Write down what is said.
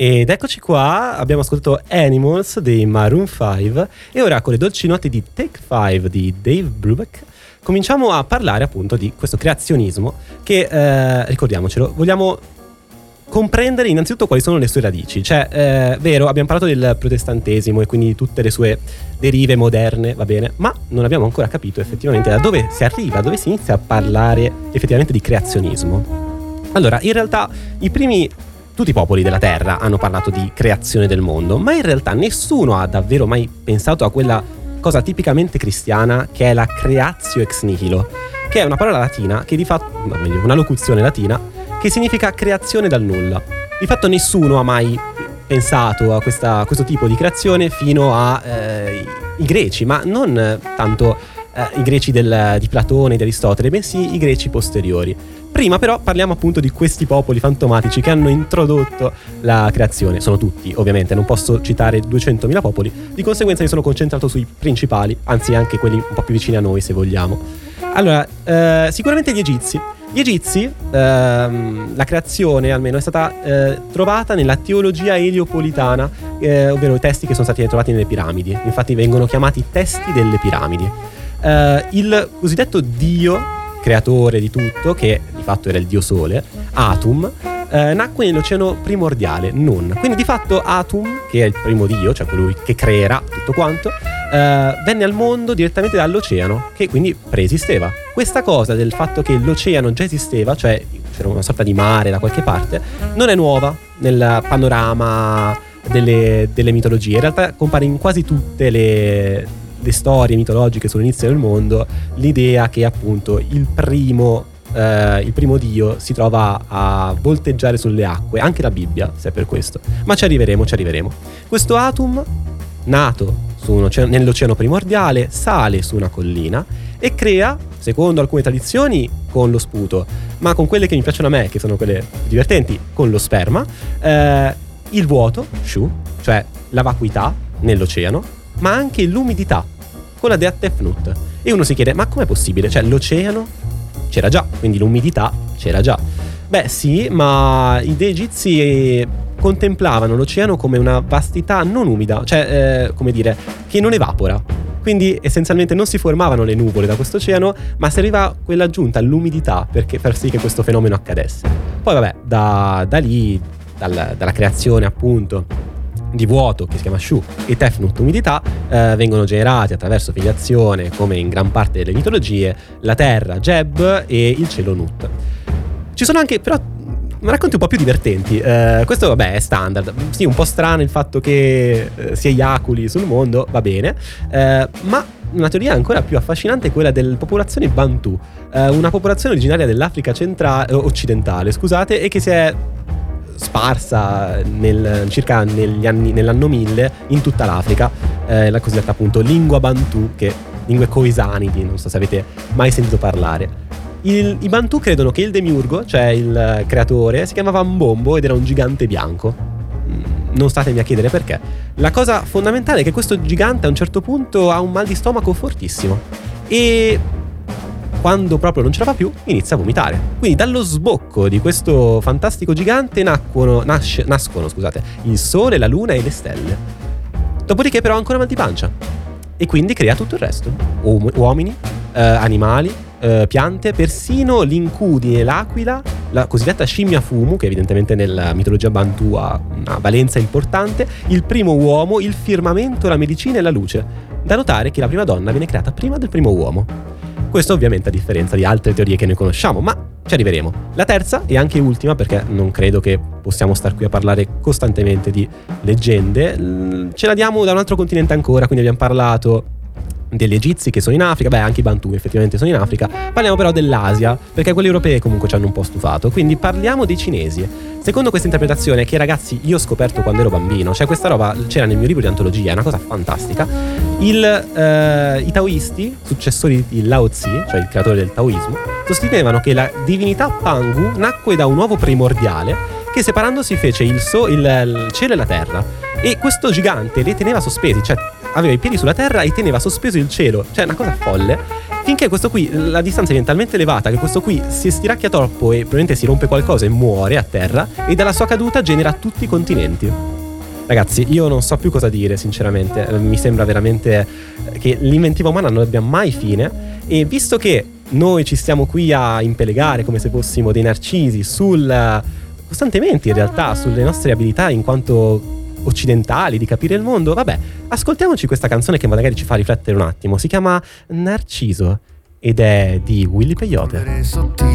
Ed eccoci qua, abbiamo ascoltato Animals dei Maroon 5 e ora con le dolci note di Take 5 di Dave Brubeck cominciamo a parlare appunto di questo creazionismo che, ricordiamocelo, vogliamo comprendere innanzitutto quali sono le sue radici. Cioè, vero, abbiamo parlato del protestantesimo e quindi tutte le sue derive moderne, va bene, ma non abbiamo ancora capito effettivamente da dove si arriva, dove si inizia a parlare effettivamente di creazionismo. Allora, in realtà tutti i popoli della Terra hanno parlato di creazione del mondo, ma in realtà nessuno ha davvero mai pensato a quella cosa tipicamente cristiana che è la creatio ex nihilo, che è una parola latina che di fatto, o meglio, una locuzione latina che significa creazione dal nulla. Di fatto nessuno ha mai pensato a questo tipo di creazione fino ai greci, ma non tanto i greci di Platone e di Aristotele, bensì i greci posteriori. Prima però parliamo appunto di questi popoli fantomatici che hanno introdotto la creazione. Sono tutti, ovviamente, non posso citare 200.000 popoli, di conseguenza mi sono concentrato sui principali, anzi anche quelli un po' più vicini a noi se vogliamo. Allora, sicuramente gli Egizi. Gli Egizi, la creazione almeno è stata trovata nella teologia eliopolitana, ovvero i testi che sono stati trovati nelle piramidi. Infatti vengono chiamati testi delle piramidi. Il cosiddetto dio creatore di tutto, che di fatto era il dio sole, Atum, nacque nell'oceano primordiale, Nun. Quindi di fatto Atum, che è il primo dio, cioè colui che creerà tutto quanto, venne al mondo direttamente dall'oceano, che quindi preesisteva. Questa cosa del fatto che l'oceano già esisteva, cioè c'era una sorta di mare da qualche parte, non è nuova nel panorama delle mitologie. In realtà compare in quasi tutte le storie mitologiche sull'inizio del mondo l'idea che appunto il primo dio si trova a volteggiare sulle acque, anche la Bibbia, se è per questo. Ma ci arriveremo. Questo Atum, nato nell'oceano primordiale, sale su una collina e crea, secondo alcune tradizioni, con lo sputo, ma con quelle che mi piacciono a me, che sono quelle divertenti, con lo sperma, il vuoto, Shu, cioè la vacuità nell'oceano, ma anche l'umidità con la dea Tefnut. E uno si chiede, ma com'è possibile? Cioè l'oceano c'era già, quindi l'umidità c'era già. Beh sì, ma i dei egizi contemplavano l'oceano come una vastità non umida, cioè come dire, che non evapora. Quindi essenzialmente non si formavano le nuvole da questo oceano, ma serviva quella aggiunta all'umidità per far sì che questo fenomeno accadesse. Poi vabbè, da lì, dalla creazione appunto di vuoto, che si chiama Shu, e Tefnut, umidità, vengono generati attraverso filiazione, come in gran parte delle mitologie, la terra, Geb, e il cielo, Nut. Ci sono anche però racconti un po' più divertenti. Questo vabbè è standard, sì, un po' strano il fatto che si eiaculi sul mondo, va bene, ma una teoria ancora più affascinante è quella delle popolazioni Bantu, una popolazione originaria dell'Africa occidentale, scusate, e che si è sparsa circa nell'anno 1000 in tutta l'Africa, la cosiddetta appunto lingua Bantu, lingue Khoisanidi, non so se avete mai sentito parlare. I Bantu credono che il demiurgo, cioè il creatore, si chiamava Mbombo ed era un gigante bianco. Non statemi a chiedere perché. La cosa fondamentale è che questo gigante a un certo punto ha un mal di stomaco fortissimo e quando proprio non ce la fa più inizia a vomitare. Quindi dallo sbocco di questo fantastico gigante nascono il sole, la luna e le stelle. Dopodiché però ha ancora mal di pancia e quindi crea tutto il resto: uomini, animali, piante, persino l'incudine, l'aquila, la cosiddetta scimmia fumu, che evidentemente nella mitologia Bantu ha una valenza importante, il primo uomo, il firmamento, la medicina e la luce. Da notare che la prima donna viene creata prima del primo uomo. Questo ovviamente a differenza di altre teorie che noi conosciamo, ma ci arriveremo. La terza e anche ultima, perché non credo che possiamo star qui a parlare costantemente di leggende, ce la diamo da un altro continente ancora, quindi abbiamo parlato degli egizi che sono in Africa, beh anche i Bantu effettivamente sono in Africa, parliamo però dell'Asia, perché quelli europei comunque ci hanno un po' stufato, quindi parliamo dei cinesi. Secondo questa interpretazione, che ragazzi io ho scoperto quando ero bambino, cioè questa roba c'era nel mio libro di antologia, è una cosa fantastica, i taoisti, successori di Lao Tzu, cioè il creatore del taoismo, sostenevano che la divinità Pangu nacque da un uovo primordiale che separandosi fece il cielo e la terra, e questo gigante li teneva sospesi, cioè aveva i piedi sulla terra e teneva sospeso il cielo, cioè una cosa folle, finché questo qui, la distanza diventa talmente elevata che questo qui si stiracchia troppo e probabilmente si rompe qualcosa e muore a terra, e dalla sua caduta genera tutti i continenti. Ragazzi, io non so più cosa dire, sinceramente. Mi sembra veramente che l'inventiva umana non abbia mai fine, e visto che noi ci stiamo qui a impelegare come se fossimo dei narcisi costantemente in realtà sulle nostre abilità in quanto occidentali di capire il mondo, vabbè, ascoltiamoci questa canzone che magari ci fa riflettere un attimo. Si chiama Narciso ed è di Willy Peyote.